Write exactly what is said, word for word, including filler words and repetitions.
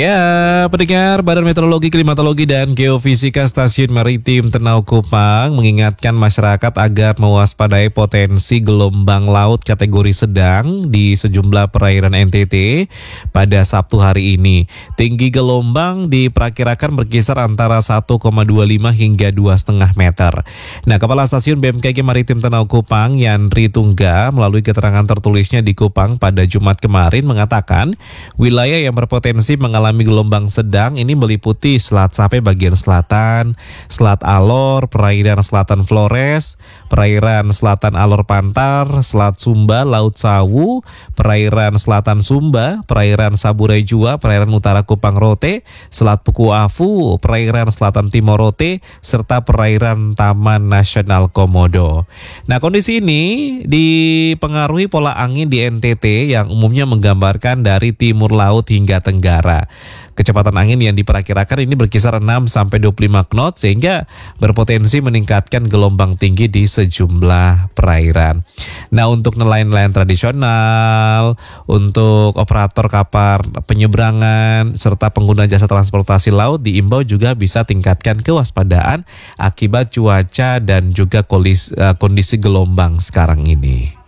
Ya, pendengar Badan Meteorologi, Klimatologi, dan Geofisika Stasiun Maritim Tenau Kupang mengingatkan masyarakat agar mewaspadai potensi gelombang laut kategori sedang di sejumlah perairan N T T pada Sabtu hari ini. Tinggi gelombang diperkirakan berkisar antara satu koma dua lima hingga dua koma lima meter. Nah, Kepala Stasiun B M K G Maritim Tenau Kupang, Yandri Tungga, melalui keterangan tertulisnya di Kupang pada Jumat kemarin mengatakan wilayah yang berpotensi mengalami gelombang sedang ini meliputi Selat Sape bagian selatan, Selat Alor, perairan selatan Flores, perairan selatan Alor Pantar, Selat Sumba, Laut Sawu, perairan selatan Sumba, perairan Saburai Jua, perairan utara Kupang Rote, Selat Puku Afu, perairan selatan Timor Rote, serta perairan Taman Nasional Komodo. Nah, kondisi ini dipengaruhi pola angin di N T T yang umumnya menggambarkan dari timur laut hingga tenggara. Kecepatan angin yang diperkirakan ini berkisar enam sampai dua puluh lima knot sehingga berpotensi meningkatkan gelombang tinggi di sejumlah perairan. Nah, untuk nelayan-nelayan tradisional, untuk operator kapal penyeberangan, serta pengguna jasa transportasi laut diimbau juga bisa tingkatkan kewaspadaan akibat cuaca dan juga kondisi, kondisi gelombang sekarang ini.